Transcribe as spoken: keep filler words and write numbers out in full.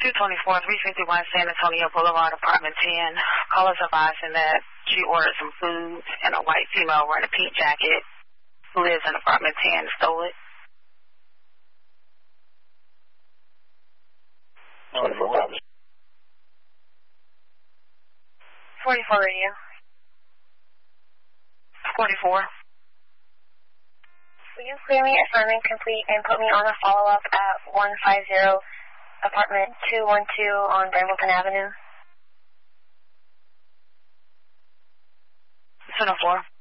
two twenty-four, three fifty-one San Antonio Boulevard, apartment ten. Callers advising that she ordered some food and a white female wearing a pink jacket who lives in apartment ten stole it. twenty-four. forty-four radio. forty-four. Will you clear me assignment complete and put me on a follow-up at one fifty, apartment two one two on Brambleton Avenue? ten oh four.